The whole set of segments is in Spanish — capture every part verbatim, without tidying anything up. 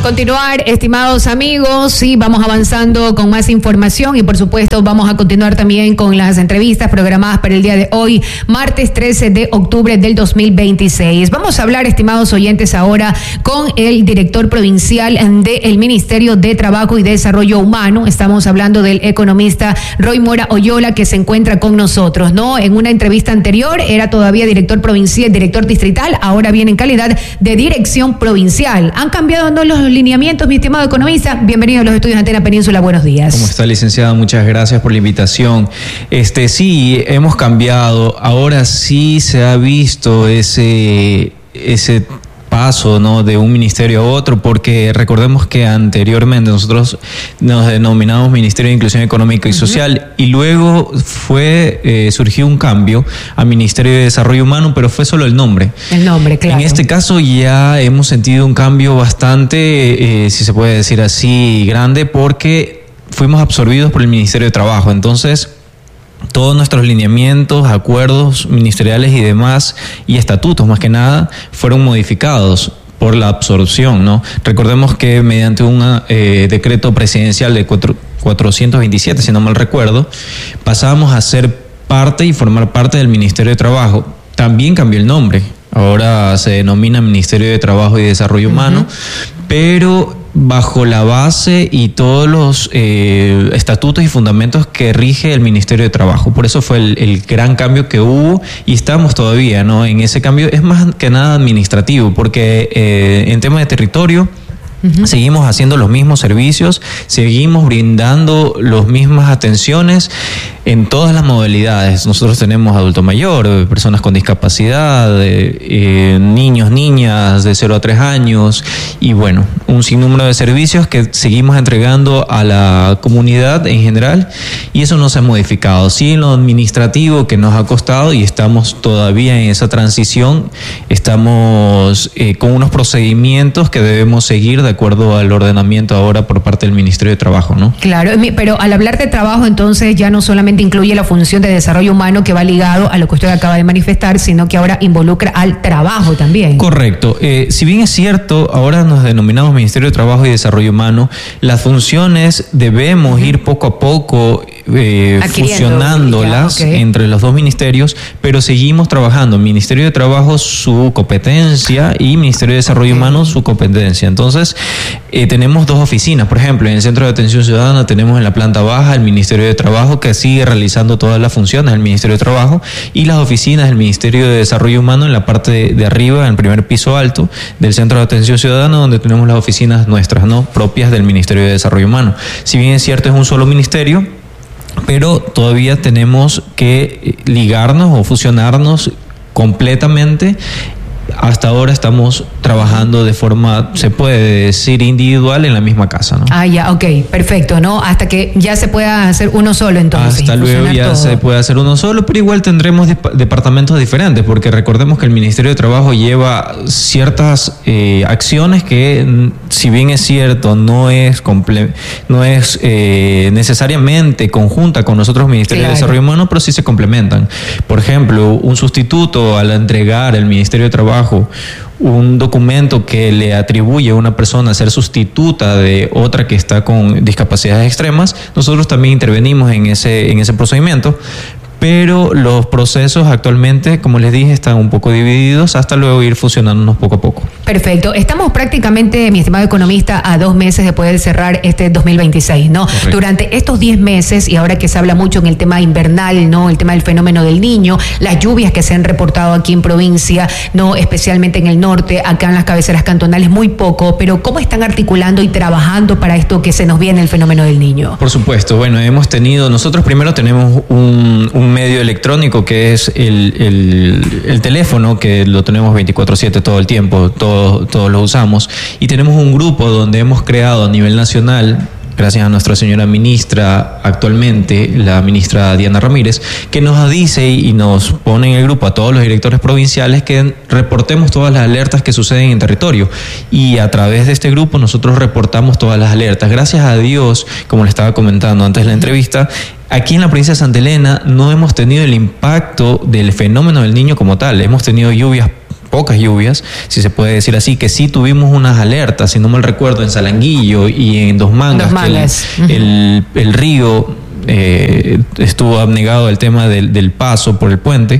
continuar, estimados amigos, sí, vamos avanzando con más información y por supuesto vamos a continuar también con las entrevistas programadas para el día de hoy, martes trece de octubre del dos mil veintiséis. Vamos a hablar, estimados oyentes, ahora con el director provincial del Ministerio de Trabajo y Desarrollo Humano. Estamos hablando del economista Roy Mora Oyola, que se encuentra con nosotros, ¿no? En una entrevista anterior era todavía director provincial, director distrital, ahora viene en calidad de dirección provincial. ¿Han cambiado no los lineamientos, mi estimado economista? Bienvenido a los estudios de Antena Península, buenos días. ¿Cómo está, licenciada? Muchas gracias por la invitación. Este, sí, hemos cambiado. Ahora sí se ha visto ese, ese paso, ¿no?, de un ministerio a otro, porque recordemos que anteriormente nosotros nos denominamos Ministerio de Inclusión Económica y uh-huh. Social, y luego fue eh, surgió un cambio a Ministerio de Desarrollo Humano, pero fue solo el nombre. El nombre, claro. En este caso ya hemos sentido un cambio bastante, eh, si se puede decir así, grande, porque fuimos absorbidos por el Ministerio de Trabajo. Entonces, todos nuestros lineamientos, acuerdos ministeriales y demás, y estatutos más que nada, fueron modificados por la absorción, ¿no? Recordemos que mediante un eh, decreto presidencial de cuatrocientos veintisiete, si no mal recuerdo, pasábamos a ser parte y formar parte del Ministerio de Trabajo. También cambió el nombre. Ahora se denomina Ministerio de Trabajo y Desarrollo Humano, uh-huh. pero bajo la base y todos los eh, estatutos y fundamentos que rige el Ministerio de Trabajo. Por eso fue el, el gran cambio que hubo y estamos todavía, ¿no?, en ese cambio. Es más que nada administrativo, porque eh, en tema de territorio, uh-huh. seguimos haciendo los mismos servicios, seguimos brindando las mismas atenciones en todas las modalidades. Nosotros tenemos adulto mayor, personas con discapacidad, eh, niños, niñas de cero a tres años y bueno, un sinnúmero de servicios que seguimos entregando a la comunidad en general, y eso no se ha modificado. Sí, en lo administrativo, que nos ha costado, y estamos todavía en esa transición, estamos eh, con unos procedimientos que debemos seguir de acuerdo al ordenamiento ahora por parte del Ministerio de Trabajo, ¿no? Claro, pero al hablar de trabajo, entonces ya no solamente incluye la función de desarrollo humano que va ligado a lo que usted acaba de manifestar, sino que ahora involucra al trabajo también. Correcto. Eh, si bien es cierto, ahora nos denominamos Ministerio de Trabajo y Desarrollo Humano, las funciones debemos uh-huh. ir poco a poco eh, fusionándolas ya, okay. entre los dos ministerios, pero seguimos trabajando. Ministerio de Trabajo su competencia y Ministerio de Desarrollo okay. Humano su competencia. Entonces, eh, tenemos dos oficinas. Por ejemplo, en el Centro de Atención Ciudadana tenemos en la planta baja el Ministerio de Trabajo, que sigue realizando todas las funciones del Ministerio de Trabajo, y las oficinas del Ministerio de Desarrollo Humano en la parte de, de arriba, en el primer piso alto del Centro de Atención Ciudadana, donde tenemos las oficinas nuestras, ¿no?, propias del Ministerio de Desarrollo Humano. Si bien es cierto, es un solo ministerio, pero todavía tenemos que ligarnos o fusionarnos completamente. Hasta ahora estamos trabajando de forma, se puede decir, individual en la misma casa, ¿no? Ah, ya, ok, perfecto, ¿no? Hasta que ya se pueda hacer uno solo, entonces. Hasta luego ya todo. Se puede hacer uno solo, pero igual tendremos dep- departamentos diferentes, porque recordemos que el Ministerio de Trabajo lleva ciertas eh, acciones que, si bien es cierto, no es comple- no es eh, necesariamente conjunta con nosotros, Ministerio claro. de Desarrollo Humano, pero sí se complementan. Por ejemplo, un sustituto al entregar el Ministerio de Trabajo un documento que le atribuye a una persona a ser sustituta de otra que está con discapacidades extremas, nosotros también intervenimos en ese, en ese procedimiento. Pero los procesos actualmente, como les dije, están un poco divididos hasta luego ir fusionándonos poco a poco. Perfecto. Estamos prácticamente, mi estimado economista, a dos meses de poder cerrar este dos mil veintiséis, ¿no? Correcto. Durante estos diez meses, y ahora que se habla mucho en el tema invernal, ¿no?, el tema del fenómeno del Niño, las lluvias que se han reportado aquí en provincia, ¿no?, especialmente en el norte, acá en las cabeceras cantonales, muy poco, pero ¿cómo están articulando y trabajando para esto que se nos viene el fenómeno del Niño? Por supuesto. Bueno, hemos tenido, nosotros primero tenemos un, un medio electrónico que es el, el, el teléfono, que lo tenemos veinticuatro siete todo el tiempo, todos, todos lo usamos, y tenemos un grupo donde hemos creado a nivel nacional, gracias a nuestra señora ministra actualmente, la ministra Diana Ramírez, que nos dice y nos pone en el grupo a todos los directores provinciales que reportemos todas las alertas que suceden en territorio, y a través de este grupo nosotros reportamos todas las alertas. Gracias a Dios, como le estaba comentando antes de la entrevista, aquí en la provincia de Santa Elena no hemos tenido el impacto del fenómeno del Niño como tal. Hemos tenido lluvias pocas lluvias, si se puede decir así, que sí tuvimos unas alertas, si no mal recuerdo, en Salanguillo y en Dos Mangas, Dos Mangas. Que el, el, el río eh, estuvo abnegado del tema del, del paso por el puente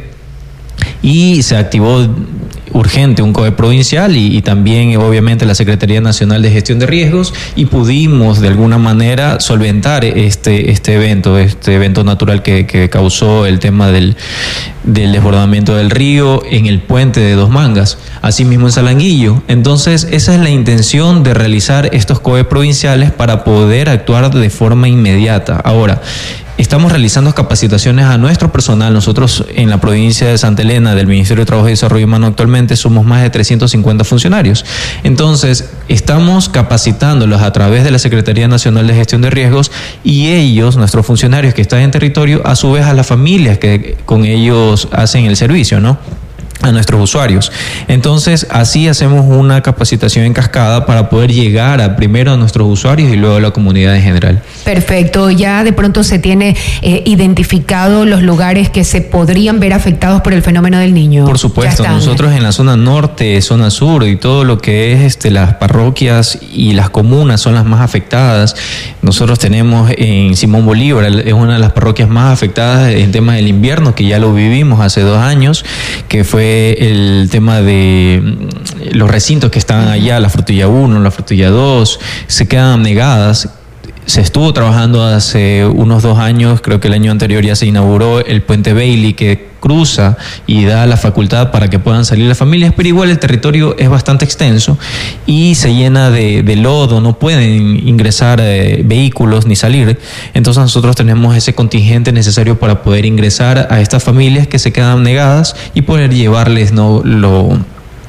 y se activó urgente un C O E provincial y, y también obviamente la Secretaría Nacional de Gestión de Riesgos, y pudimos de alguna manera solventar este, este evento, este evento natural que, que causó el tema del, del desbordamiento del río en el puente de Dos Mangas, asimismo en Salanguillo. Entonces esa es la intención de realizar estos C O E provinciales para poder actuar de forma inmediata. Ahora, estamos realizando capacitaciones a nuestro personal. Nosotros en la provincia de Santa Elena del Ministerio de Trabajo y Desarrollo Humano actualmente somos más de trescientos cincuenta funcionarios. Entonces estamos capacitándolos a través de la Secretaría Nacional de Gestión de Riesgos, y ellos, nuestros funcionarios que están en territorio, a su vez a las familias que con ellos hacen el servicio, ¿no?, a nuestros usuarios. Entonces así hacemos una capacitación en cascada para poder llegar a, primero a nuestros usuarios y luego a la comunidad en general. Perfecto. Ya de pronto se tiene eh, identificado los lugares que se podrían ver afectados por el fenómeno del Niño. Por supuesto, nosotros en la zona norte, zona sur y todo lo que es este, las parroquias y las comunas son las más afectadas. Nosotros tenemos en Simón Bolívar, es una de las parroquias más afectadas en tema del invierno, que ya lo vivimos hace dos años, que fue el tema de los recintos que estaban allá, la Frutilla uno, la Frutilla dos, se quedan negadas. Se estuvo trabajando hace unos dos años, creo que el año anterior ya se inauguró el puente Bailey, que cruza y da la facultad para que puedan salir las familias, pero igual el territorio es bastante extenso y se llena de, de lodo, no pueden ingresar eh, vehículos ni salir. Entonces nosotros tenemos ese contingente necesario para poder ingresar a estas familias que se quedan negadas y poder llevarles, ¿no?, lo...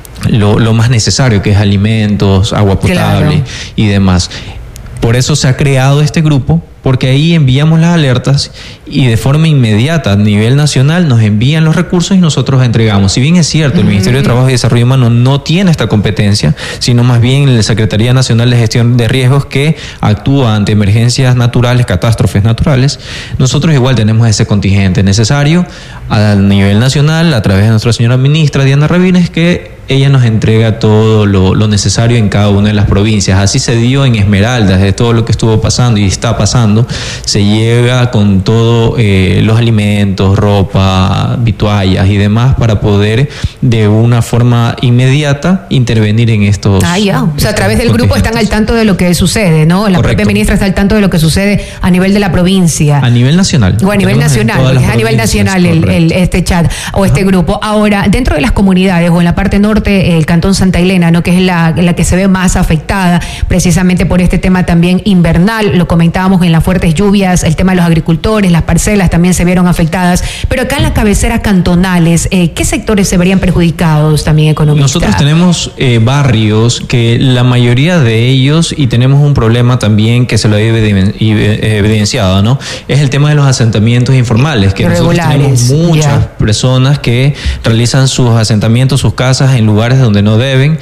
Lo, lo más necesario, que es alimentos, agua potable, claro, y demás. Por eso se ha creado este grupo, porque ahí enviamos las alertas y de forma inmediata a nivel nacional nos envían los recursos y nosotros entregamos. Si bien es cierto, el Ministerio de Trabajo y Desarrollo Humano no tiene esta competencia, sino más bien la Secretaría Nacional de Gestión de Riesgos, que actúa ante emergencias naturales, catástrofes naturales, nosotros igual tenemos ese contingente necesario a nivel nacional a través de nuestra señora ministra Diana Rabines, que ella nos entrega todo lo, lo necesario en cada una de las provincias. Así se dio en Esmeraldas, de todo lo que estuvo pasando y está pasando, se llega con todo eh, los alimentos, ropa, vituallas y demás para poder de una forma inmediata intervenir en estos. Ah, ya. O sea, a través del grupo están al tanto de lo que sucede, ¿no? La Correcto. Propia ministra está al tanto de lo que sucede a nivel de la provincia. A nivel nacional. O a nivel nacional, porque es a nivel nacional el, el, este chat o este Ajá. grupo. Ahora, dentro de las comunidades o en la parte norte, el Cantón Santa Elena, ¿no?, que es la, la que se ve más afectada precisamente por este tema también invernal, lo comentábamos en las fuertes lluvias, el tema de los agricultores, las parcelas también se vieron afectadas, pero acá en las cabeceras cantonales, eh, ¿qué sectores se verían perjudicados también económicamente? Nosotros tenemos eh, barrios que la mayoría de ellos, y tenemos un problema también que se lo he evidenciado, ¿no?, es el tema de los asentamientos informales, que nosotros tenemos muchas yeah. personas que realizan sus asentamientos, sus casas en lugares donde no deben,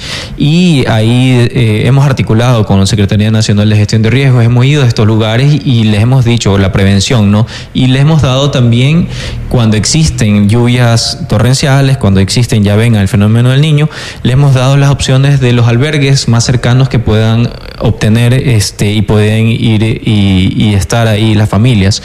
y ahí eh, hemos articulado con la Secretaría Nacional de Gestión de Riesgos, hemos ido a estos lugares y les hemos dicho la prevención, ¿no? Y les hemos dado también, cuando existen lluvias torrenciales, cuando existen, ya venga el fenómeno del Niño, les hemos dado las opciones de los albergues más cercanos que puedan obtener este y pueden ir y, y estar ahí las familias.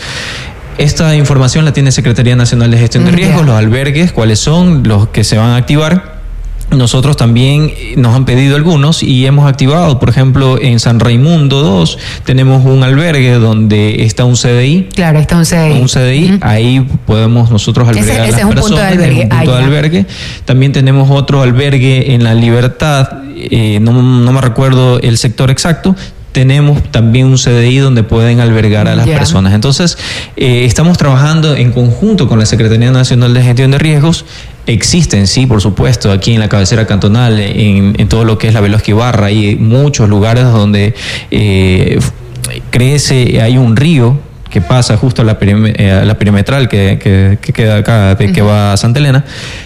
Esta información la tiene Secretaría Nacional de Gestión de Riesgos, yeah. los albergues, cuáles son los que se van a activar. Nosotros también nos han pedido algunos y hemos activado, por ejemplo, en San Raimundo dos tenemos un albergue donde está un C D I. Claro, está un C D I. Un C D I, uh-huh. ahí podemos nosotros albergar ese, ese a las es un personas. Punto de albergue. Un punto ah, de albergue. También tenemos otro albergue en La Libertad, eh, no, no me recuerdo el sector exacto. Tenemos también un C D I donde pueden albergar a las yeah. personas. Entonces, eh, estamos trabajando en conjunto con la Secretaría Nacional de Gestión de Riesgos. Existen, sí, por supuesto, aquí en la cabecera cantonal, en, en todo lo que es la Velázquez Ibarra, hay muchos lugares donde eh, crece, hay un río que pasa justo a la, perim- a la perimetral que, que, que queda acá, de, uh-huh. que va a Santa Elena.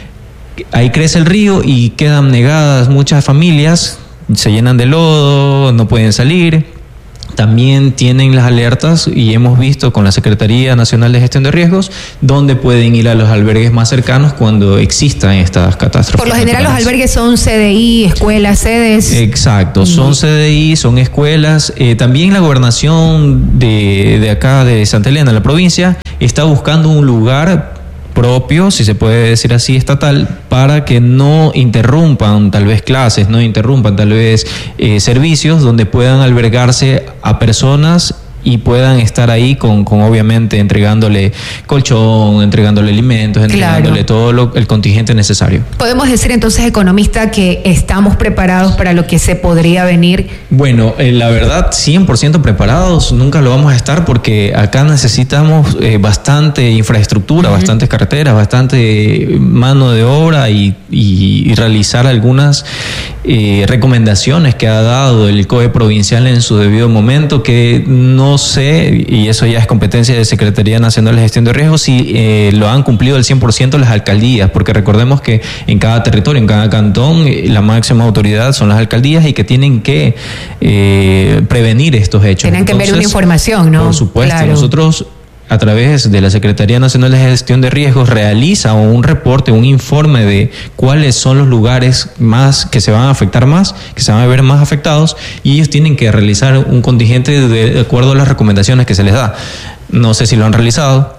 Ahí crece el río y quedan negadas muchas familias, se llenan de lodo, no pueden salir. también tienen las alertas y hemos visto con la Secretaría Nacional de Gestión de Riesgos dónde pueden ir a los albergues más cercanos cuando existan estas catástrofes. Por lo general los albergues son C D I, escuelas, sedes. Exacto, son uh-huh. C D I, son escuelas. Eh, también la gobernación de, de acá de Santa Elena, la provincia, está buscando un lugar propio, si se puede decir así, estatal, para que no interrumpan tal vez clases, no interrumpan tal vez eh, servicios donde puedan albergarse a personas y puedan estar ahí con, con obviamente entregándole colchón, entregándole alimentos, entregándole claro. todo lo, el contingente necesario. ¿Podemos decir entonces, economista, que estamos preparados para lo que se podría venir? Bueno, eh, la verdad, cien por ciento preparados nunca lo vamos a estar, porque acá necesitamos eh, bastante infraestructura, uh-huh. bastantes carreteras, bastante mano de obra y, y, y realizar algunas eh, recomendaciones que ha dado el C O E provincial en su debido momento, que no sé, y eso ya es competencia de Secretaría Nacional de Gestión de Riesgos, si eh, lo han cumplido al cien por ciento las alcaldías, porque recordemos que en cada territorio, en cada cantón, la máxima autoridad son las alcaldías y que tienen que eh, prevenir estos hechos. Tienen que ver una información, ¿no? Por supuesto, claro. nosotros a través de la Secretaría Nacional de Gestión de Riesgos realiza un reporte, un informe de cuáles son los lugares más que se van a afectar más, que se van a ver más afectados, y ellos tienen que realizar un contingente de, de acuerdo a las recomendaciones que se les da. No sé si lo han realizado.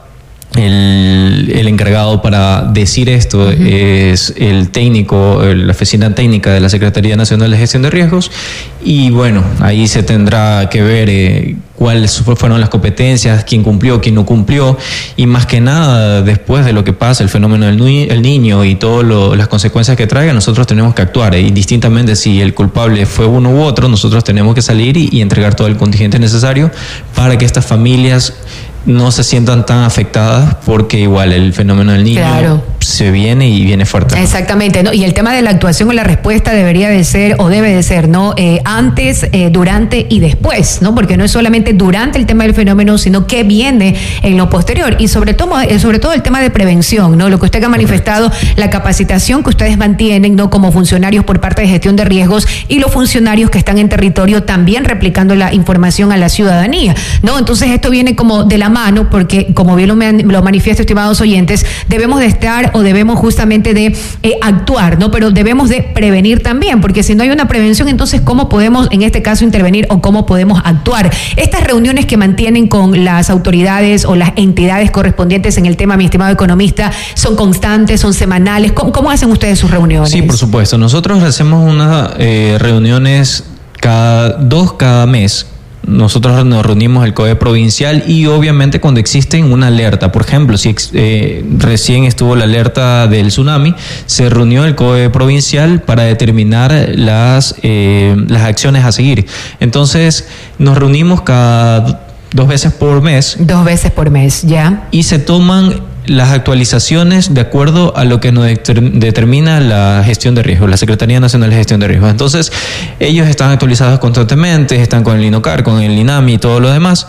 El, el encargado para decir esto uh-huh. es el técnico, la oficina técnica de la Secretaría Nacional de Gestión de Riesgos, y bueno, ahí se tendrá que ver eh, cuáles fueron las competencias, quién cumplió, quién no cumplió, y más que nada, después de lo que pasa, el fenómeno del ni- el niño y todas las consecuencias que traiga, nosotros tenemos que actuar, eh, indistintamente si el culpable fue uno u otro, nosotros tenemos que salir y, y entregar todo el contingente necesario para que estas familias no se sientan tan afectadas, porque igual el fenómeno del niño claro. se viene y viene fuerte. Exactamente, ¿no? Y el tema de la actuación o la respuesta debería de ser, o debe de ser, ¿no? Eh, antes, eh, durante y después, ¿no? Porque no es solamente durante el tema del fenómeno, sino que viene en lo posterior. Y sobre todo, eh, sobre todo el tema de prevención, ¿no? Lo que usted ha manifestado, la capacitación que ustedes mantienen, ¿no? Como funcionarios por parte de gestión de riesgos, y los funcionarios que están en territorio también replicando la información a la ciudadanía, ¿no? Entonces esto viene como de la mano, porque como bien lo, lo manifiesto, estimados oyentes, debemos de estar o debemos justamente de eh, actuar, ¿no? Pero debemos de prevenir también, porque si no hay una prevención, entonces ¿cómo podemos en este caso intervenir o cómo podemos actuar? Estas reuniones que mantienen con las autoridades o las entidades correspondientes en el tema, mi estimado economista, ¿son constantes, son semanales? ¿Cómo, cómo hacen ustedes sus reuniones? Sí, por supuesto. Nosotros hacemos unas eh, reuniones cada dos cada mes. Nosotros nos reunimos el C O E provincial, y obviamente cuando existen una alerta, por ejemplo, si eh, recién estuvo la alerta del tsunami, se reunió el C O E provincial para determinar las, eh, las acciones a seguir. Entonces nos reunimos cada dos veces por mes. Dos veces por mes, ya. Y se toman las actualizaciones de acuerdo a lo que nos determina la gestión de riesgos, la Secretaría Nacional de Gestión de Riesgos. Entonces, ellos están actualizados constantemente, están con el INOCAR, con el INAMI y todo lo demás,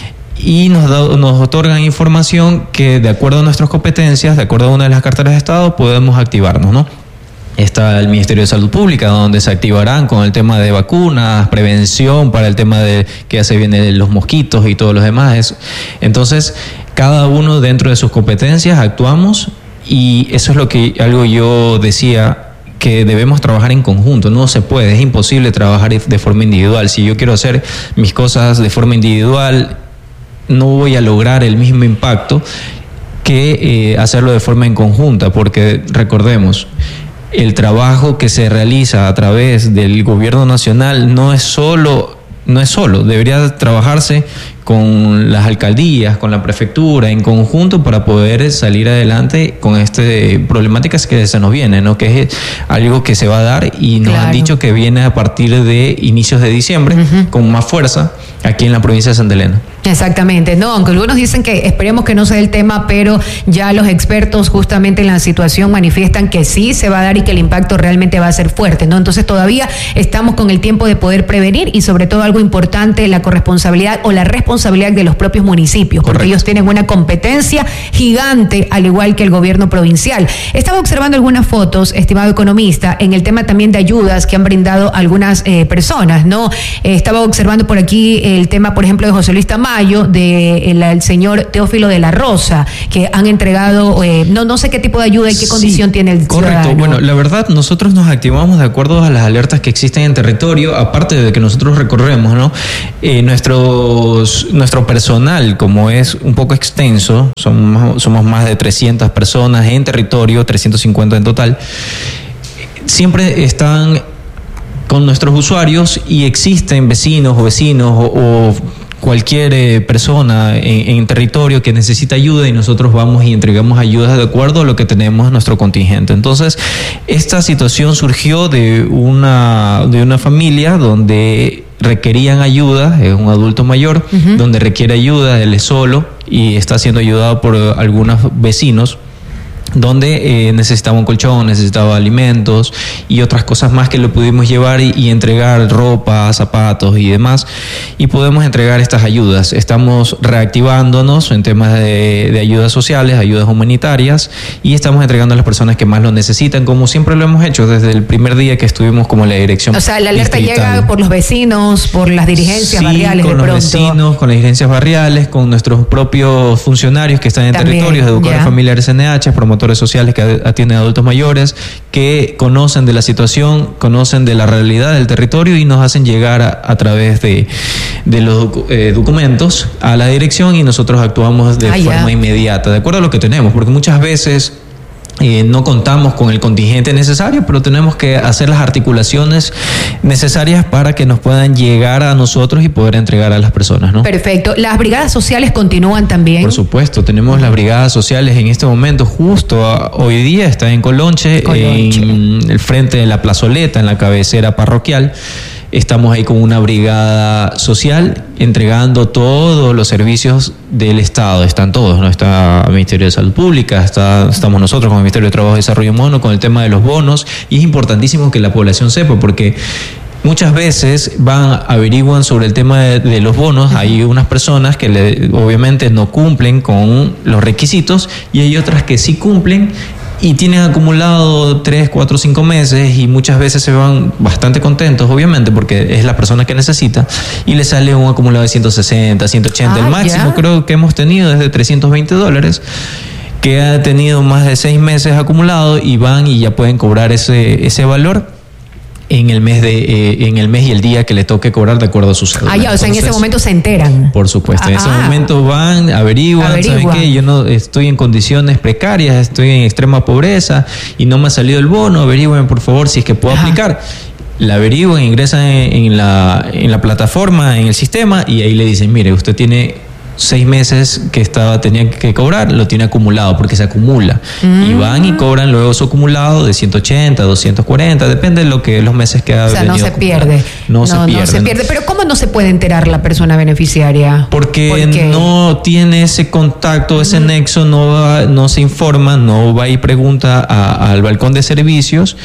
y nos, da, nos otorgan información que, de acuerdo a nuestras competencias, de acuerdo a una de las carteras de Estado, podemos activarnos, ¿no? Está el Ministerio de Salud Pública, donde se activarán con el tema de vacunas, prevención para el tema de que ya se vienen los mosquitos y todos los demás. Entonces, cada uno dentro de sus competencias actuamos, y eso es lo que algo yo decía, que debemos trabajar en conjunto. No se puede, es imposible trabajar de forma individual. Si yo quiero hacer mis cosas de forma individual, no voy a lograr el mismo impacto que eh, hacerlo de forma en conjunta, porque recordemos, el trabajo que se realiza a través del gobierno nacional no es solo, no es solo, debería trabajarse con las alcaldías, con la prefectura, en conjunto, para poder salir adelante con esta problemática que se nos viene, ¿no? Que es algo que se va a dar, y nos claro. han dicho que viene a partir de inicios de diciembre, uh-huh. con más fuerza aquí en la provincia de Santa Elena. Exactamente, no, aunque algunos dicen que esperemos que no sea el tema, pero ya los expertos justamente en la situación manifiestan que sí se va a dar y que el impacto realmente va a ser fuerte, ¿no? Entonces todavía estamos con el tiempo de poder prevenir, y sobre todo algo importante, la corresponsabilidad o la responsabilidad responsabilidad de los propios municipios, porque Correcto. ellos tienen una competencia gigante, al igual que el gobierno provincial. Estaba observando algunas fotos, estimado economista, en el tema también de ayudas que han brindado algunas eh, personas, ¿no? Eh, estaba observando por aquí el tema, por ejemplo, de José Luis Tamayo, de el, el señor Teófilo de la Rosa, que han entregado, eh, no, no sé qué tipo de ayuda y qué Sí, condición tiene el correcto. ciudadano. Bueno, la verdad, nosotros nos activamos de acuerdo a las alertas que existen en territorio, aparte de que nosotros recorremos, ¿no? Eh, nuestros, nuestro personal, como es un poco extenso, somos, somos más de trescientas personas en territorio, trescientos cincuenta en total, siempre están con nuestros usuarios y existen vecinos o vecinos o, o cualquier eh, persona en, en territorio que necesita ayuda y nosotros vamos y entregamos ayudas de acuerdo a lo que tenemos en nuestro contingente. Entonces, esta situación surgió de una, de una familia donde requerían ayuda, es un adulto mayor, uh-huh. donde requiere ayuda, él es solo y está siendo ayudado por algunos vecinos, donde eh, necesitaba un colchón, necesitaba alimentos y otras cosas más que le pudimos llevar y, y entregar ropa, zapatos y demás, y podemos entregar estas ayudas. Estamos reactivándonos en temas de, de ayudas sociales, ayudas humanitarias, y estamos entregando a las personas que más lo necesitan, como siempre lo hemos hecho desde el primer día que estuvimos como la dirección. O sea, la alerta distrital. Llega por los vecinos, por las dirigencias sí, barriales con de los pronto. vecinos, con las dirigencias barriales, con nuestros propios funcionarios que están en También, territorios, educadores ya. familiares N H, promotores sociales que atienden a adultos mayores, que conocen de la situación, conocen de la realidad del territorio y nos hacen llegar a, a través de, de los eh, documentos a la dirección y nosotros actuamos de ah, forma ya. inmediata, de acuerdo a lo que tenemos, porque muchas veces Eh, no contamos con el contingente necesario, pero tenemos que hacer las articulaciones necesarias para que nos puedan llegar a nosotros y poder entregar a las personas, ¿no? Perfecto. ¿Las brigadas sociales continúan también? Por supuesto, tenemos las brigadas sociales en este momento, justo a, hoy día está en Colonche, Colonche, en el frente de la plazoleta, en la cabecera parroquial. Estamos ahí con una brigada social entregando todos los servicios del Estado. Están todos, ¿no? Está el Ministerio de Salud Pública, está, estamos nosotros con el Ministerio de Trabajo y Desarrollo Humano con el tema de los bonos, y es importantísimo que la población sepa, porque muchas veces van, averiguan sobre el tema de, de los bonos. Hay unas personas que le, obviamente no cumplen con los requisitos y hay otras que sí cumplen y tienen acumulado tres, cuatro, cinco meses y muchas veces se van bastante contentos, obviamente, porque es la persona que necesita y le sale un acumulado de ciento sesenta, ciento ochenta. Ah, el máximo ya. creo que hemos tenido es de trescientos veinte dólares, que ha tenido más de seis meses acumulado y van y ya pueden cobrar ese, ese valor en el mes de eh, en el mes y el día que le toque cobrar de acuerdo a su cédula. Ah, ya, o sea, en ese momento se enteran. Por supuesto, en ese Ah, momento van, averiguan, averiguan. ¿saben qué? Yo no estoy en condiciones precarias, estoy en extrema pobreza y no me ha salido el bono, averigüen por favor si es que puedo Ajá. aplicar. La averiguan, ingresan en, en la en la plataforma, en el sistema, y ahí le dicen, mire, usted tiene seis meses que estaba tenía que cobrar, lo tiene acumulado porque se acumula. Mm. Y van y cobran luego su acumulado de ciento ochenta, doscientos cuarenta, depende de lo que los meses que ha O sea, no se pierde. No, No, se no pierde. se pierde. Pero ¿cómo no se puede enterar la persona beneficiaria? Porque ¿Por qué? no tiene ese contacto, ese mm. nexo, no va, no se informa, no va y pregunta a, al balcón de servicios.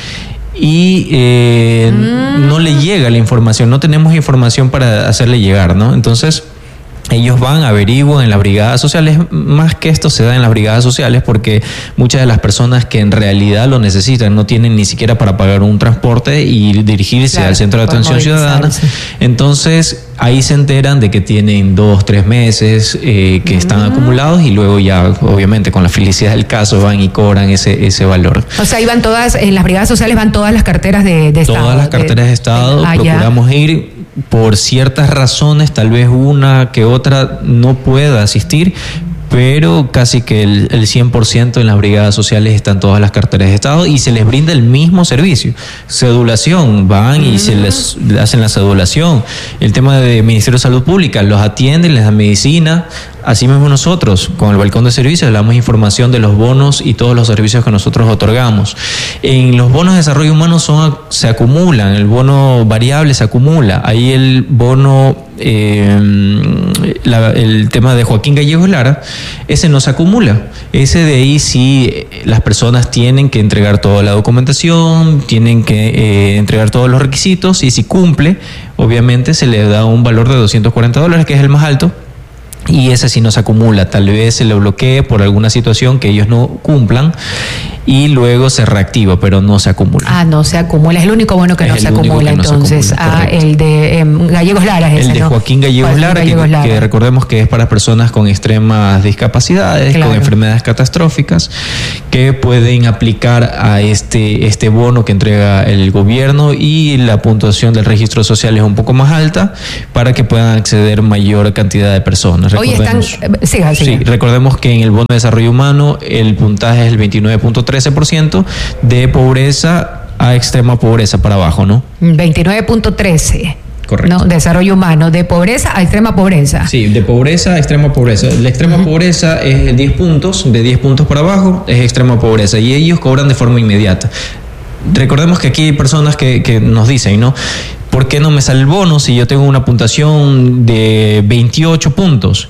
Y eh, mm. no le llega la información, no tenemos información para hacerle llegar, ¿no? Entonces ellos van, averiguan en las brigadas sociales. Más que esto se da en las brigadas sociales porque muchas de las personas que en realidad lo necesitan no tienen ni siquiera para pagar un transporte y dirigirse claro, al centro de atención ciudadana. Entonces ahí se enteran de que tienen dos, tres meses eh, que están mm. acumulados, y luego ya obviamente con la felicidad del caso van y cobran ese, ese valor. O sea, ahí van todas, en las brigadas sociales van todas las carteras de, de Estado. Todas las carteras de, de Estado, de, ah, procuramos ya. ir. Por ciertas razones, tal vez una que otra no pueda asistir, pero casi que el, el cien por ciento en las brigadas sociales están todas las carteras de Estado y se les brinda el mismo servicio. Cedulación, van y mm. se les hacen la cedulación. El tema de Ministerio de Salud Pública, los atienden, les dan medicina. Así mismo nosotros, con el balcón de servicios, le damos información de los bonos y todos los servicios que nosotros otorgamos. En los bonos de desarrollo humano son, se acumulan, el bono variable se acumula. Ahí el bono, eh, la, el tema de Joaquín Gallegos Lara, ese no se acumula. Ese de ahí sí las personas tienen que entregar toda la documentación, tienen que eh, entregar todos los requisitos, y si cumple, obviamente se le da un valor de doscientos cuarenta dólares, que es el más alto. y ese sí no se acumula, tal vez se le bloquee por alguna situación que ellos no cumplan y luego se reactiva, pero no se acumula. Ah, no se acumula, es el único bono que es no se acumula, no entonces. Se acumula, ah, el de eh, Gallegos Lara es El ese, de ¿no? Joaquín Gallegos Joaquín Lara, Gallegos que, Lara. que recordemos que es para personas con extremas discapacidades, Claro. con enfermedades catastróficas, que pueden aplicar a este, este bono que entrega el gobierno, y la puntuación del registro social es un poco más alta para que puedan acceder mayor cantidad de personas. Hoy están... Recordemos- Siga, siga. Sí, recordemos que en el bono de desarrollo humano el puntaje es el veintinueve punto trece por ciento de pobreza a extrema pobreza para abajo, ¿no? veintinueve punto trece. Correcto. ¿No? Desarrollo humano, de pobreza a extrema pobreza. Sí, de pobreza a extrema pobreza. La extrema uh-huh. pobreza es diez puntos, de diez puntos para abajo es extrema pobreza, y ellos cobran de forma inmediata. Recordemos que aquí hay personas que, que nos dicen, ¿no? ¿Por qué no me sale el bono si yo tengo una puntuación de veintiocho puntos?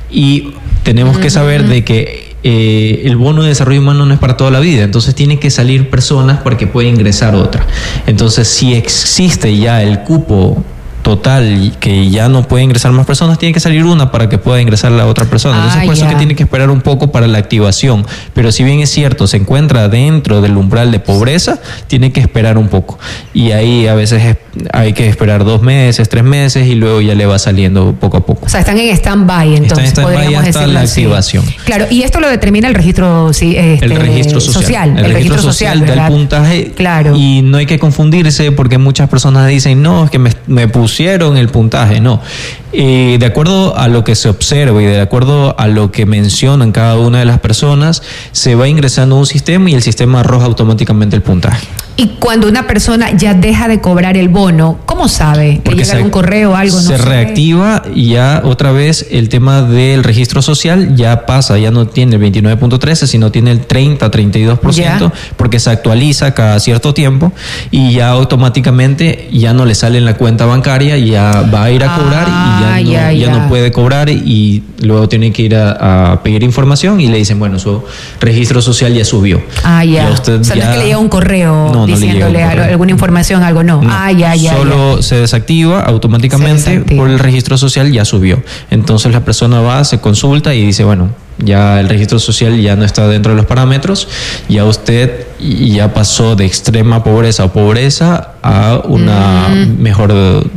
Y tenemos uh-huh. que saber de que eh, el bono de desarrollo humano no es para toda la vida, entonces tiene que salir personas para que pueda ingresar otra. Entonces, si existe ya el cupo total que ya no puede ingresar más personas, tiene que salir una para que pueda ingresar la otra persona. Entonces, ah, por ya. eso que tiene que esperar un poco para la activación. Pero si bien es cierto, se encuentra dentro del umbral de pobreza, tiene que esperar un poco. Y ahí a veces hay que esperar dos meses, tres meses, y luego ya le va saliendo poco a poco. O sea, están en stand-by, entonces. Están en stand-by hasta la así. activación. Claro, y esto lo determina el registro, sí, este, el registro social. social el, el registro, registro social, social da el puntaje. Claro. Y no hay que confundirse, porque muchas personas dicen, no, es que me, me pusieron el puntaje. No, eh, de acuerdo a lo que se observa y de acuerdo a lo que mencionan cada una de las personas, se va ingresando a un sistema y el sistema arroja automáticamente el puntaje. Y cuando una persona ya deja de cobrar el bono, ¿cómo sabe? ¿Le llega algún correo o algo? No se sé. reactiva y ya otra vez el tema del registro social ya pasa, ya no tiene el veintinueve punto trece, sino tiene el treinta, treinta y dos por ciento, ya. Porque se actualiza cada cierto tiempo y ya automáticamente ya no le sale en la cuenta bancaria, ya va a ir a cobrar ah, y ya, no, ya, ya. ya no puede cobrar, y luego tiene que ir a, a pedir información y le dicen, bueno, su registro social ya subió. Ah, ya. ya usted o sea, ya, no es que le llega un correo. No, diciéndole no alguna información, algo no. no ah, ya, ya. Solo ya. se desactiva automáticamente se desactiva. Por el registro social, ya subió. Entonces la persona va, se consulta y dice, bueno, ya el registro social ya no está dentro de los parámetros, ya usted ya pasó de extrema pobreza o pobreza a una mm. mejor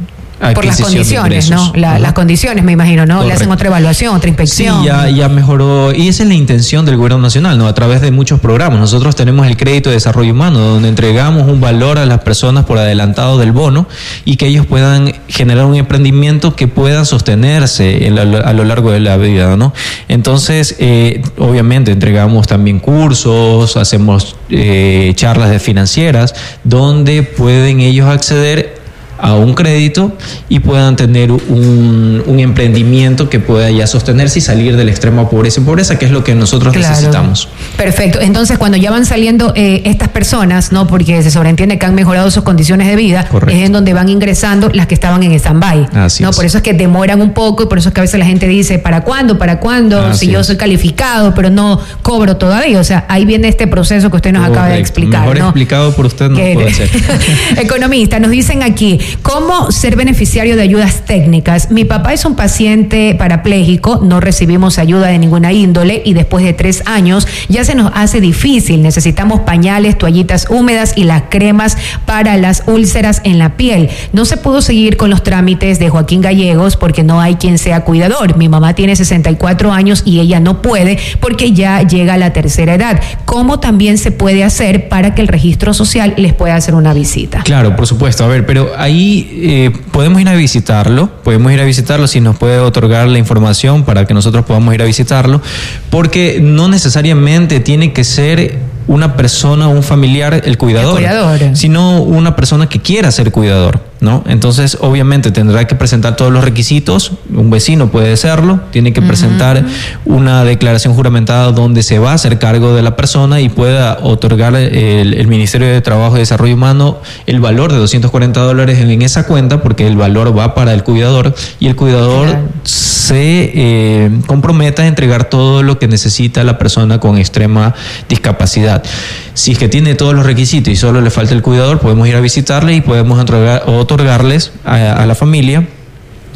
por las condiciones, ¿no? La, las condiciones, me imagino, ¿no? Correcto. Le hacen otra evaluación, otra inspección. Sí, ya, ya mejoró. Y esa es la intención del gobierno nacional, ¿no? A través de muchos programas. Nosotros tenemos el crédito de desarrollo humano, donde entregamos un valor a las personas por adelantado del bono y que ellos puedan generar un emprendimiento que puedan sostenerse en la, a lo largo de la vida, ¿no? Entonces, eh, obviamente, entregamos también cursos, hacemos eh, charlas de financieras, donde pueden ellos acceder a un crédito y puedan tener un, un emprendimiento que pueda ya sostenerse y salir de la extrema pobreza y pobreza, que es lo que nosotros claro. necesitamos. Perfecto. Entonces, cuando ya van saliendo eh, estas personas, ¿no? Porque se sobreentiende que han mejorado sus condiciones de vida, correcto. Es en donde van ingresando las que estaban en stand-by. Así ¿no? es. Por eso es que demoran un poco y por eso es que a veces la gente dice, ¿para cuándo? ¿Para cuándo? Así si yo es. soy calificado, pero no cobro todavía. O sea, ahí viene este proceso que usted nos correcto. Acaba de explicar. Mejor ¿no? explicado por usted no que, puede ser. Economista, nos dicen aquí, ¿cómo ser beneficiario de ayudas técnicas? Mi papá es un paciente parapléjico, no recibimos ayuda de ninguna índole y después de tres años ya se nos hace difícil. Necesitamos pañales, toallitas húmedas y las cremas para las úlceras en la piel. No se pudo seguir con los trámites de Joaquín Gallegos porque no hay quien sea cuidador. Mi mamá tiene sesenta y cuatro años y ella no puede porque ya llega a la tercera edad. ¿Cómo también se puede hacer para que el registro social les pueda hacer una visita? Claro, por supuesto. A ver, pero ahí eh, podemos ir a visitarlo, podemos ir a visitarlo si nos puede otorgar la información para que nosotros podamos ir a visitarlo, porque no necesariamente tiene que ser una persona, un familiar, el cuidador, el cuidador, sino una persona que quiera ser cuidador, ¿no? Entonces, obviamente, tendrá que presentar todos los requisitos. Un vecino puede serlo, tiene que uh-huh. presentar una declaración juramentada donde se va a hacer cargo de la persona y pueda otorgar el, el Ministerio de Trabajo y Desarrollo Humano el valor de doscientos cuarenta dólares en, en esa cuenta, porque el valor va para el cuidador y el cuidador claro. se eh, compromete a entregar todo lo que necesita la persona con extrema discapacidad. Si es que tiene todos los requisitos y solo le falta el cuidador, podemos ir a visitarle y podemos otorgar, otorgarles a, a la familia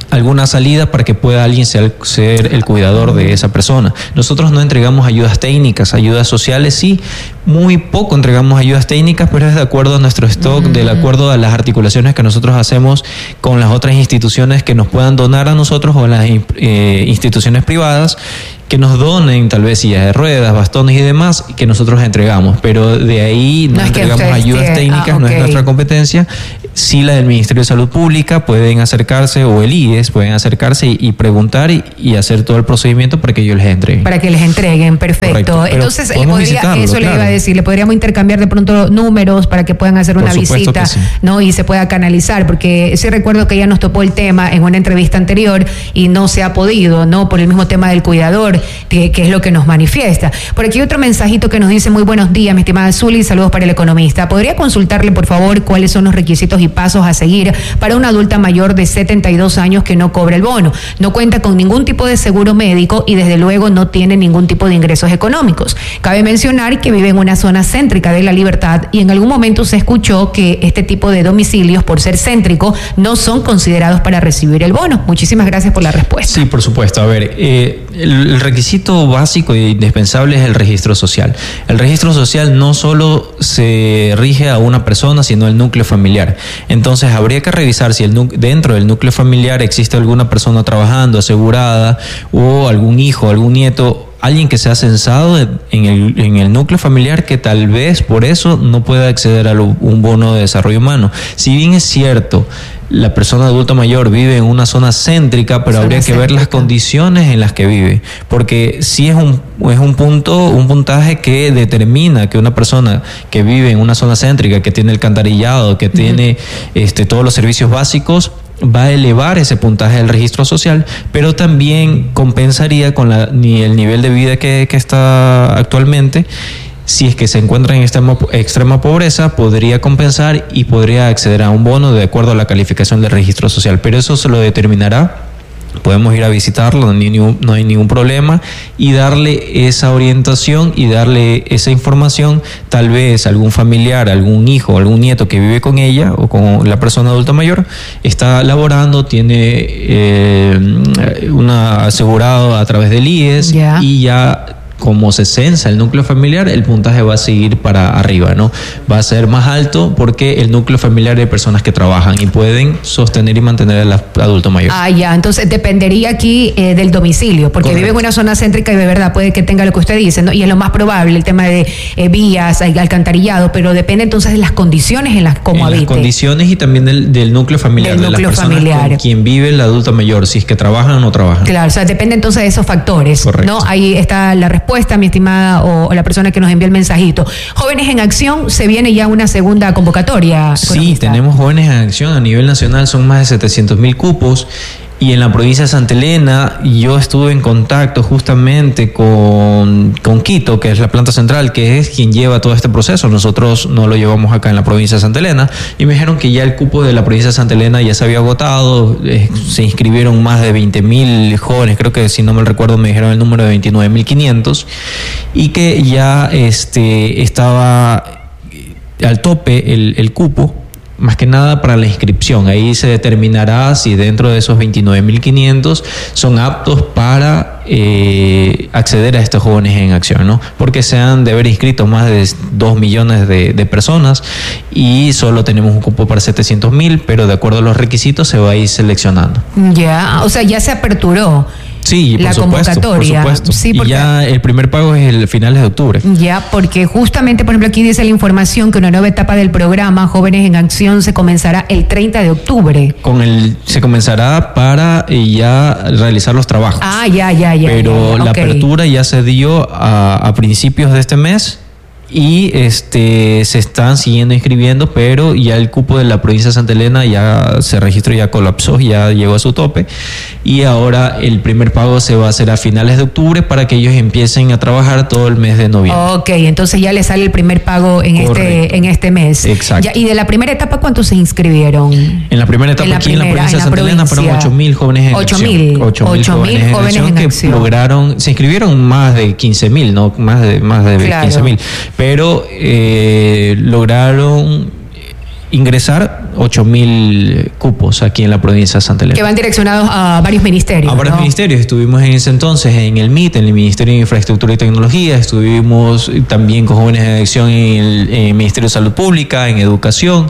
alguna salida para que pueda alguien ser, ser el cuidador de esa persona. Nosotros no entregamos ayudas técnicas, ayudas sociales sí, muy poco entregamos ayudas técnicas, pero es de acuerdo a nuestro stock, mm. de acuerdo a las articulaciones que nosotros hacemos con las otras instituciones que nos puedan donar a nosotros o las eh, instituciones privadas que nos donen tal vez sillas de ruedas, bastones y demás, que nosotros entregamos, pero de ahí no, no entregamos ayudas tiene. técnicas, ah, okay. no es nuestra competencia. Sí, la del Ministerio de Salud Pública pueden acercarse, o el I E S pueden acercarse y, y preguntar y, y hacer todo el procedimiento para que ellos les entreguen. Para que les entreguen, perfecto. Entonces, le podría, eso claro. le iba a decir, le podríamos intercambiar de pronto números para que puedan hacer una visita, sí. ¿no? Y se pueda canalizar, porque sí recuerdo que ya nos topó el tema en una entrevista anterior y no se ha podido, ¿no? Por el mismo tema del cuidador, que, que es lo que nos manifiesta. Por aquí otro mensajito que nos dice: muy buenos días, mi estimada Zuli, saludos para el economista. ¿Podría consultarle, por favor, cuáles son los requisitos y pasos a seguir para una adulta mayor de setenta y dos años que no cobra el bono? No cuenta con ningún tipo de seguro médico y desde luego no tiene ningún tipo de ingresos económicos. Cabe mencionar que vive en una zona céntrica de La Libertad y en algún momento se escuchó que este tipo de domicilios, por ser céntrico, no son considerados para recibir el bono. Muchísimas gracias por la respuesta. Sí, por supuesto. A ver, eh, el requisito básico e indispensable es el registro social. El registro social no solo se rige a una persona, sino el núcleo familiar. Entonces habría que revisar si el dentro del núcleo familiar existe alguna persona trabajando, asegurada, o algún hijo, algún nieto, alguien que sea censado en el, en el núcleo familiar, que tal vez por eso no pueda acceder a lo, un bono de desarrollo humano. Si bien es cierto, la persona adulta mayor vive en una zona céntrica, pero zona habría que céntrica. ver las condiciones en las que vive, porque sí es un, es un punto, un puntaje que determina que una persona que vive en una zona céntrica, que tiene alcantarillado, que uh-huh. tiene este, todos los servicios básicos, va a elevar ese puntaje del registro social, pero también compensaría con la, ni el nivel de vida que, que está actualmente. Si es que se encuentra en extrema, extrema pobreza, podría compensar y podría acceder a un bono de acuerdo a la calificación del registro social, pero eso se lo determinará. Podemos ir a visitarlo, no hay, ningún, no hay ningún problema, y darle esa orientación y darle esa información, tal vez algún familiar, algún hijo, algún nieto que vive con ella o con la persona adulta mayor, está laborando, tiene eh, una asegurado a través del I E S yeah. y ya como se censa el núcleo familiar, el puntaje va a seguir para arriba, ¿no? Va a ser más alto porque el núcleo familiar de personas que trabajan y pueden sostener y mantener al adulto mayor. Ah, ya, entonces dependería aquí eh, del domicilio, porque Correcto. vive en una zona céntrica y de verdad puede que tenga lo que usted dice, ¿no? Y es lo más probable, el tema de eh, vías, alcantarillado, pero depende entonces de las condiciones en las como en habite. Las condiciones y también del, del núcleo familiar, del de núcleo las personas familiar. con quien vive el adulto mayor, si es que trabajan o no trabajan. Claro, o sea, depende entonces de esos factores, Correcto. ¿no? Ahí está la respuesta. Respuesta, mi estimada, o, o la persona que nos envió el mensajito. Jóvenes en Acción, se viene ya una segunda convocatoria. Sí, economista. Tenemos Jóvenes en Acción a nivel nacional, son más de setecientos mil cupos. Y en la provincia de Santa Elena, yo estuve en contacto justamente con, con Quito, que es la planta central, que es quien lleva todo este proceso. Nosotros no lo llevamos acá en la provincia de Santa Elena. Y me dijeron que ya el cupo de la provincia de Santa Elena ya se había agotado. Eh, se inscribieron más de veinte mil jóvenes, creo que si no me recuerdo me dijeron el número de veintinueve mil quinientos. Y que ya este, estaba al tope el, el cupo. Más que nada para la inscripción, ahí se determinará si dentro de esos veintinueve mil quinientos son aptos para eh, acceder a estos Jóvenes en Acción, ¿no? Porque se han de haber inscrito más de dos millones de, de personas y solo tenemos un cupo para setecientos mil, pero de acuerdo a los requisitos se va a ir seleccionando. Ya, o sea, ya se aperturó. Sí, por la supuesto, convocatoria. Por supuesto. Sí, porque, y ya el primer pago es el finales de octubre. Ya, porque justamente, por ejemplo, aquí dice la información que una nueva etapa del programa Jóvenes en Acción se comenzará el treinta de octubre. Con el se comenzará para eh, ya realizar los trabajos. Ah, ya, ya, ya. Pero ya, ya. la Okay. apertura ya se dio a, a principios de este mes. Y este se están siguiendo inscribiendo, pero ya el cupo de la provincia de Santa Elena ya se registró, ya colapsó, ya llegó a su tope. Y ahora el primer pago se va a hacer a finales de octubre para que ellos empiecen a trabajar todo el mes de noviembre. Ok, entonces ya le sale el primer pago en este en este mes. Exacto. Ya, ¿y de la primera etapa cuántos se inscribieron? En la primera etapa en la aquí primera, en la provincia de Santa Elena fueron ocho mil jóvenes en ocho acción. mil. ocho mil jóvenes, en jóvenes acción en que acción. lograron, se inscribieron más de quince mil, ¿no? Más de, más de claro. quince mil. Pero eh, lograron ingresar ocho mil cupos aquí en la provincia de Santa Elena. Que van direccionados a varios ministerios. A varios ¿no? ministerios. Estuvimos en ese entonces en el M I T, en el Ministerio de Infraestructura y Tecnología. Estuvimos también con jóvenes de elección en el, en el Ministerio de Salud Pública, en Educación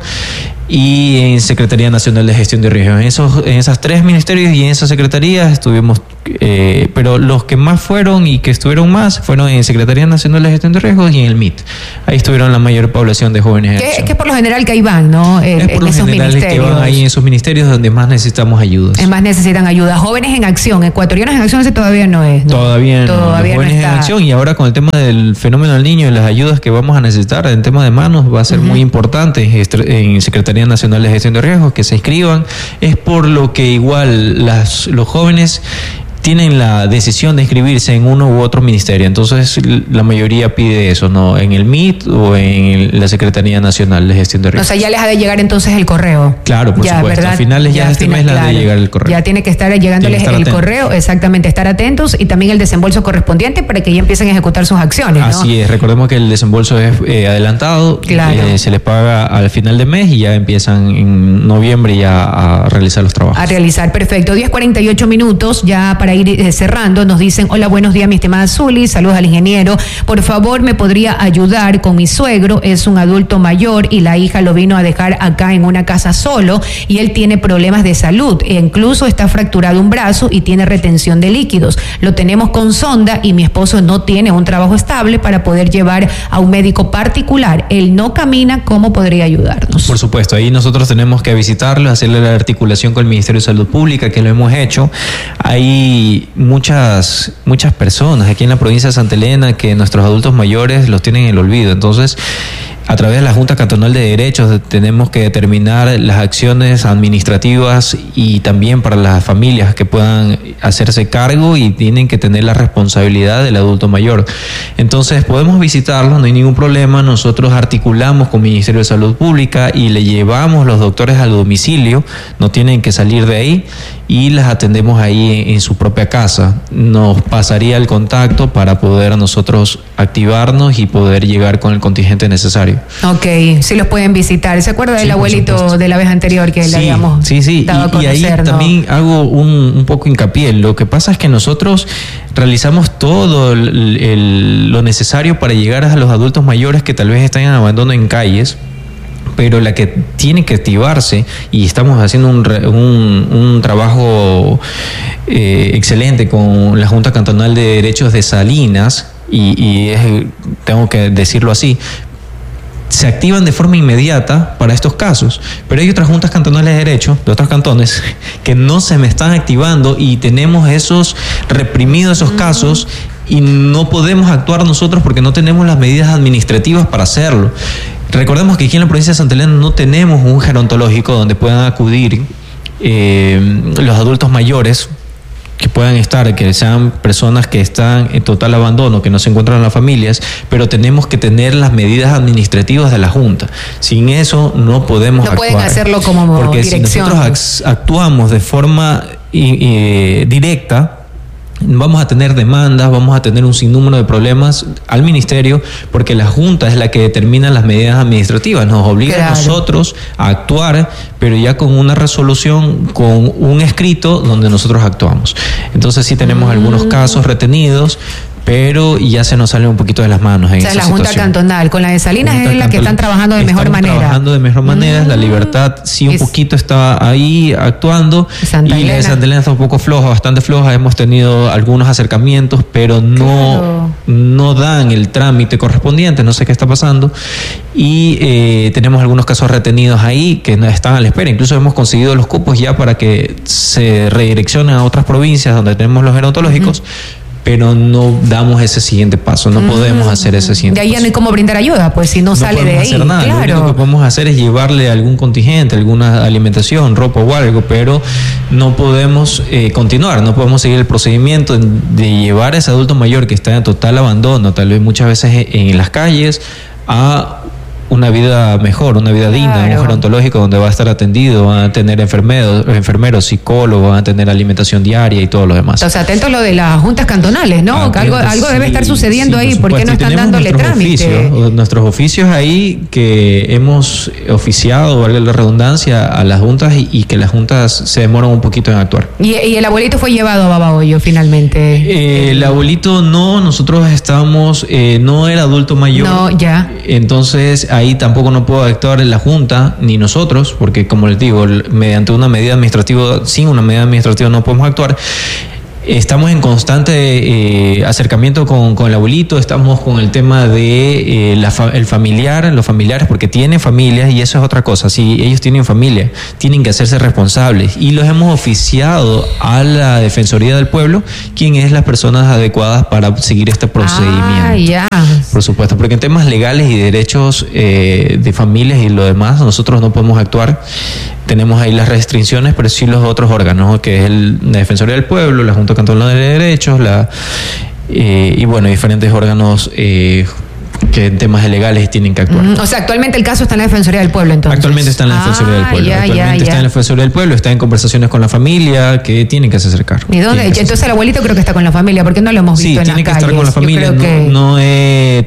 y en Secretaría Nacional de Gestión de Riesgos. En esos, en esas tres ministerios y en esas secretarías estuvimos, eh, pero los que más fueron y que estuvieron más fueron en Secretaría Nacional de Gestión de Riesgos y en el M I T. Ahí estuvieron la mayor población de jóvenes en que, acción. que por lo general que ahí van, ¿no? Eh, es por en lo esos general ministerios. que van ahí en esos ministerios donde más necesitamos ayudas. Es más necesitan ayuda. Jóvenes en acción, ecuatorianos en acción, ese todavía no es, ¿no? Todavía no. Todavía Los jóvenes no está. en acción, y ahora con el tema del fenómeno del niño y las ayudas que vamos a necesitar en tema de manos va a ser uh-huh. muy importante en Secretaría Nacional de Gestión de Riesgos que se inscriban. Es por lo que igual las, los jóvenes tienen la decisión de inscribirse en uno u otro ministerio. Entonces la mayoría pide eso, ¿no? En el M I T o en la Secretaría Nacional de Gestión de Riesgos. O sea, ya les ha de llegar entonces el correo. Claro, por ya, supuesto. ¿verdad? A finales ya, ya de este final, mes les claro. ha de llegar el correo. Ya tiene que estar llegándoles estar el atentos. correo, exactamente, estar atentos, y también el desembolso correspondiente para que ya empiecen a ejecutar sus acciones, ¿no? Así es, recordemos que el desembolso es eh, adelantado, claro. eh, se les paga al final de mes y ya empiezan en noviembre ya a realizar los trabajos. A realizar, perfecto. diez cuarenta y ocho minutos ya para ir eh, cerrando. Nos dicen, hola, buenos días, mi estimada Zuli, saludos al ingeniero. Por favor, ¿me podría ayudar con mi suegro? Es un adulto mayor y la hija lo vino a dejar acá en una casa solo y él tiene problemas de salud e incluso está fracturado un brazo y tiene retención de líquidos. Lo tenemos con sonda y mi esposo no tiene un trabajo estable para poder llevar a un médico particular. Él no camina, ¿cómo podría ayudarnos? Por supuesto, ahí nosotros tenemos que visitarlo, hacerle la articulación con el Ministerio de Salud Pública, que lo hemos hecho. Hay muchas muchas personas aquí en la provincia de Santa Elena que nuestros adultos mayores los tienen en el olvido. Entonces, a través de la Junta Cantonal de Derechos tenemos que determinar las acciones administrativas y también para las familias que puedan hacerse cargo y tienen que tener la responsabilidad del adulto mayor. Entonces podemos visitarlos, no hay ningún problema. Nosotros articulamos con el Ministerio de Salud Pública y le llevamos los doctores al domicilio, no tienen que salir de ahí, y las atendemos ahí en, en su propia casa. Nos pasaría el contacto para poder nosotros activarnos y poder llegar con el contingente necesario. Ok, sí los pueden visitar. ¿Se acuerda del sí, abuelito de la vez anterior que sí, le habíamos sí, sí. dado a conocer? Y, y ahí ¿no? también hago un, un poco hincapié. Lo que pasa es que nosotros realizamos todo el, el, lo necesario para llegar a los adultos mayores que tal vez están en abandono en calles, pero la que tiene que activarse, y estamos haciendo un, un, un trabajo eh, excelente con la Junta Cantonal de Derechos de Salinas, y, y es, tengo que decirlo así, se activan de forma inmediata para estos casos, pero hay otras juntas cantonales de derecho de otros cantones que no se me están activando y tenemos esos reprimidos esos uh-huh. casos y no podemos actuar nosotros porque no tenemos las medidas administrativas para hacerlo. Recordemos que aquí en la provincia de Santa Elena no tenemos un gerontológico donde puedan acudir eh, los adultos mayores que puedan estar, que sean personas que están en total abandono, que no se encuentran en las familias, pero tenemos que tener las medidas administrativas de la Junta. Sin eso no podemos no actuar. No pueden hacerlo como porque dirección. Si nosotros actuamos de forma eh, directa, vamos a tener demandas, vamos a tener un sinnúmero de problemas al ministerio, porque la Junta es la que determina las medidas administrativas, nos obliga claro. a nosotros a actuar, pero ya con una resolución, con un escrito donde nosotros actuamos. Entonces sí tenemos mm. algunos casos retenidos, pero ya se nos sale un poquito de las manos en esa esa la Junta situación. Cantonal, con la de Salinas es la que están trabajando de mejor manera. Estamos trabajando de mejor manera, mm. la Libertad sí un es, poquito está ahí actuando, Santa y Elena. la de Santa Elena está un poco floja, bastante floja, hemos tenido algunos acercamientos, pero no, claro. no dan el trámite correspondiente, no sé qué está pasando, y eh, tenemos algunos casos retenidos ahí que no están a la espera, incluso hemos conseguido los cupos ya para que se redireccionen a otras provincias donde tenemos los gerontológicos, uh-huh. pero no damos ese siguiente paso, no mm. podemos hacer ese siguiente paso. De ahí paso. ya no hay cómo brindar ayuda, pues si no, no sale de ahí. No podemos hacer nada, claro. lo único que podemos hacer es llevarle algún contingente, alguna alimentación, ropa o algo, pero no podemos eh, continuar, no podemos seguir el procedimiento de llevar a ese adulto mayor que está en total abandono, tal vez muchas veces en las calles, a una vida mejor, una vida digna, claro. un gerontológico donde va a estar atendido, van a tener enfermeros, enfermeros, psicólogos, van a tener alimentación diaria y todo lo demás. Entonces, atentos a lo de las juntas cantonales, ¿no? Atentos, que algo, algo debe sí, estar sucediendo sí, ahí, por ¿por qué no están dándole trámite? Oficios, nuestros oficios ahí que hemos oficiado, valga la redundancia, a las juntas y, y que las juntas se demoran un poquito en actuar. ¿Y, y el abuelito fue llevado a Babahoyo finalmente? Eh, el abuelito no, nosotros estábamos, eh, no era adulto mayor. No, ya. Entonces ahí tampoco no puedo actuar en la Junta, ni nosotros, porque como les digo, mediante una medida administrativa, sin una medida administrativa no podemos actuar. Estamos en constante eh, acercamiento con, con el abuelito, estamos con el tema de eh, la fa- el familiar, los familiares, porque tienen familias y eso es otra cosa. Si ellos tienen familia, tienen que hacerse responsables y los hemos oficiado a la Defensoría del Pueblo, quien es las personas adecuadas para seguir este procedimiento. Ah, ya. Por supuesto, porque en temas legales y derechos eh, de familias y lo demás, nosotros no podemos actuar. Tenemos ahí las restricciones, pero sí los otros órganos, que es el, la Defensoría del Pueblo, la Junta Cantonal de Derechos, la, eh, y bueno, diferentes órganos eh, que en temas legales tienen que actuar. Mm, o sea, actualmente el caso está en la Defensoría del Pueblo, entonces. Actualmente está en la Defensoría ah, del Pueblo. Ya, Actualmente ya, está ya. en la Defensoría del Pueblo, está en conversaciones con la familia, que tienen que hacerse cargo. ¿Y dónde? Entonces el abuelito creo que está con la familia, porque no lo hemos visto Sí, en tiene las que calles. estar con la Yo familia. creo No, que- no he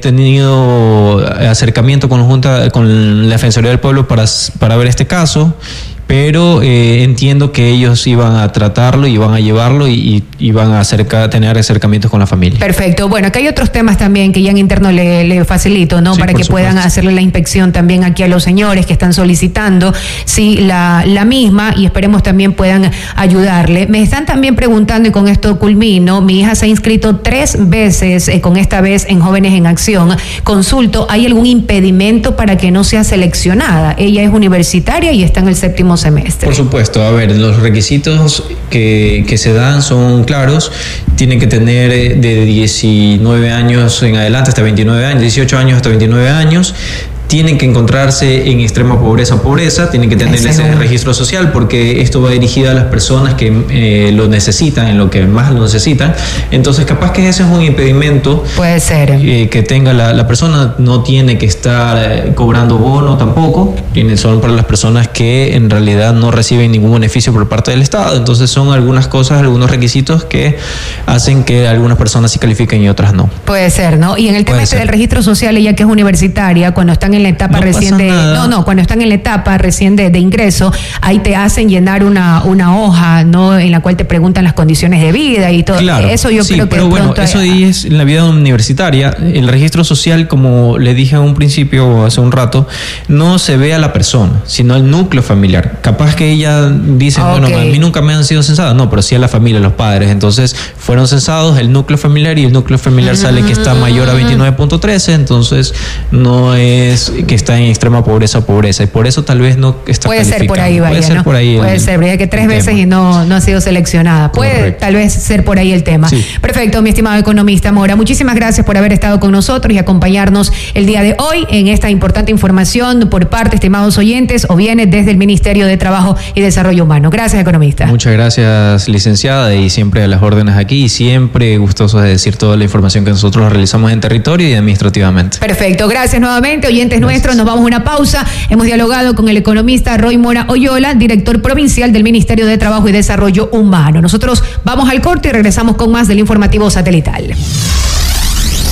tenido acercamiento con la Junta, con la Defensoría del Pueblo para, para ver este caso, pero eh, entiendo que ellos iban a tratarlo y van a llevarlo y, y, y van a acerca, tener acercamientos con la familia. Perfecto. Bueno, acá hay otros temas también que ya en interno le, le facilito, ¿no? Sí, Para por que puedan supuesto. hacerle la inspección también aquí a los señores que están solicitando, sí, la, la misma, y esperemos también puedan ayudarle. Me están también preguntando, y con esto culmino, mi hija se ha inscrito tres veces, eh, con esta vez en Jóvenes en Acción. Consulto, ¿hay algún impedimento para que no sea seleccionada? Ella es universitaria y está en el séptimo semestre. Por supuesto, a ver, los requisitos que, que se dan son claros. Tienen que tener eh, de diecinueve años en adelante hasta veintinueve años, dieciocho años hasta veintinueve años. Tienen que encontrarse en extrema pobreza o pobreza, tienen que tener Ese ese no. registro social, porque esto va dirigido a las personas que eh, lo necesitan, en lo que más lo necesitan. Entonces, capaz que ese es un impedimento Puede ser. eh, que tenga la, la persona. No tiene que estar eh, cobrando bono tampoco, tiene, son para las personas que en realidad no reciben ningún beneficio por parte del Estado. Entonces son algunas cosas, algunos requisitos que hacen que algunas personas sí califiquen y otras no. Puede ser, ¿no? Y en el tema Puede este ser. del registro social, ella que es universitaria, cuando están en la etapa No recién pasa de... nada. No, no, cuando están en la etapa recién de, de ingreso, ahí te hacen llenar una, una hoja, ¿no? En la cual te preguntan las condiciones de vida y todo. Claro, Eso yo sí, creo que pero de bueno, pronto eso hay- ahí es en la vida universitaria. El registro social, como le dije a un principio o hace un rato, no se ve a la persona, sino al núcleo familiar. Capaz que ella dice, Ah, bueno, ok. a mí nunca me han sido censadas, no, pero sí a la familia, a los padres. Entonces fueron censados el núcleo familiar y el núcleo familiar sale que está mayor a veintinueve punto trece, entonces no es que está en extrema pobreza o pobreza, y por eso tal vez no está Puede ser por calificando. ahí, vaya, Puede ser ¿no? por ahí. Puede el- ser, porque que tres el veces tema. y no, no ha sido seleccionada. Puede Correcto. tal vez ser por ahí el tema. Sí. Perfecto, mi estimado economista Mora. Muchísimas gracias por haber estado con nosotros y acompañarnos el día de hoy en esta importante información por parte, estimados oyentes, o viene desde el Ministerio de Trabajo y Desarrollo Humano. Gracias, economista. Muchas gracias, licenciada, y siempre a las órdenes aquí, y siempre gustosos de decir toda la información que nosotros realizamos en territorio y administrativamente. Perfecto, gracias nuevamente, oyentes Gracias. nuestros. Nos vamos a una pausa. Hemos dialogado con el economista Roy Mora Oyola, director provincial del Ministerio de Trabajo y Desarrollo Humano. Nosotros vamos al corte y regresamos con más del informativo satelital.